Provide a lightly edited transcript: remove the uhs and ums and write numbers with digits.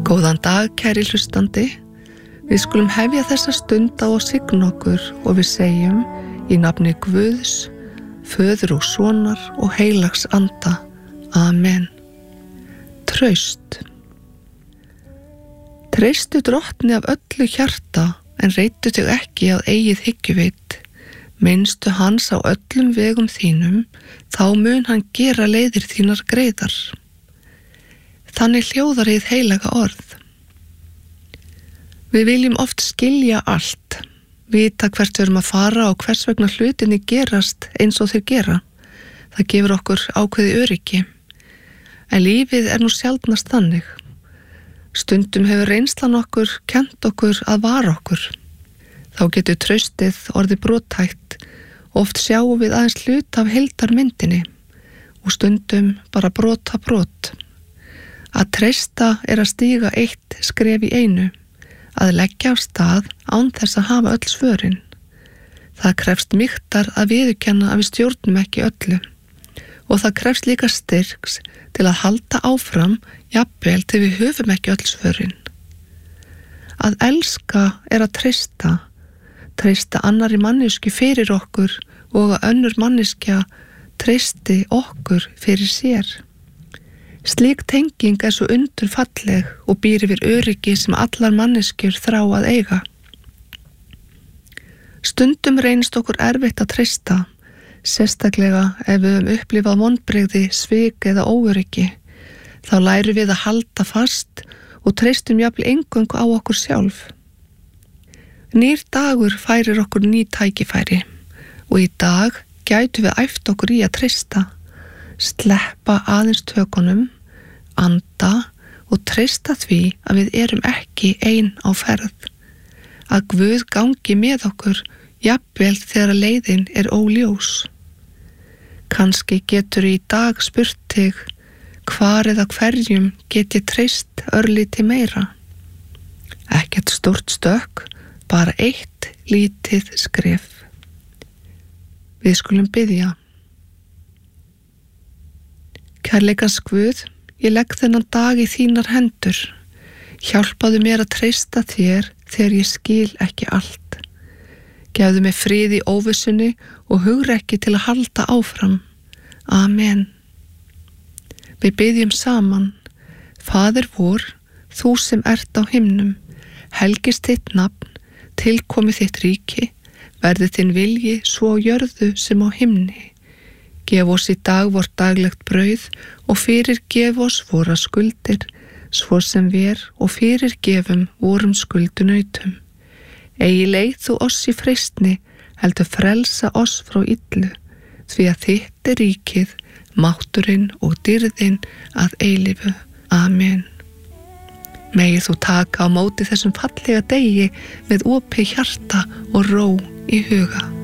Góðan dag, kæri hlustandi. Við skulum hefja þessa stund á að signa okkur og við segjum í nafni Guðs, Föður og Sonar og heilags anda. Amen. Traust. Treystu drottni af öllu hjarta, en reitu þig ekki að eigið hyggjuvit. Minnstu hans á öllum vegum þínum, þá mun hann gera leiðir þínar greiðar. Þannig hljóðar hið heilaga orð. Við viljum oft skilja allt, vita hvert við erum að fara og hvers vegna hlutinni gerast eins og þeir gera. Það gefur okkur ákveði öryggi. En lífið er nú sjaldnast þannig. Stundum hefur reynslan okkur kennt okkur að vara okkur. Þá getur traustið orðið brothætt. Oft sjáum við aðeins hlut af heildarmyndinni og stundum bara brot. Að treysta er að stíga eitt skref í einu, að leggja af stað án þess að hafa öll svörin. Það krefst mýktar að viðurkenna að við stjórnum ekki öllu og það krefst líka styrks til að halda áfram jafnvel til við höfum ekki öll svörin. Að elska er að treysta annarri manneskju fyrir okkur og að önnur manneskja treysti okkur fyrir sér. Slík tenging er svo undurfalleg og býr yfir öryggi sem allar manneskjur þrá að eiga. Stundum reynist okkur erfitt að treysta, sérstaklega ef við höfum upplifað vonbrigði, svik eða óöryggi. Þá lærum við að halda fast og treystum jafnvel eingöngu á okkur sjálf. Nýr dagur færir okkur ný tækifæri og í dag gætu við æft okkur í að treysta, sleppa aðeins tökunum, anda og treysta því að við erum ekki ein á ferð. Að Guð gangi með okkur jafnvel þegar leiðin er óljós. Kannski getur í dag spurt þig, hvar eða hverjum get ég treyst örlítið meira? Ekkert stórt stökk, bara eitt lítið skref. Við skulum biðja. Kærleikans Guð, ég legg þennan dag í þínar hendur. Hjálpaðu mér að treysta þér þegar ég skil ekki allt. Gefðu mér frið í óvissunni og hugrekki til að halda áfram. Amen. Við biðjum saman. Faðir vor, þú sem ert á himnum, helgist þitt nafn, tilkomi þitt ríki, verði þinn vilji svo á jörðu sem á himni. Gef oss í dag vort daglegt brauð og fyrirgef oss vora skuldir, svo sem við og fyrirgefum vorum skuldunautum. Eigi leið þú oss í freistni, heldur frelsa oss frá illu, því að þitt er ríkið, mátturinn og dýrðin að eilífu. Amen. Megir þú taka á móti þessum fallega degi með opið hjarta og ró í huga.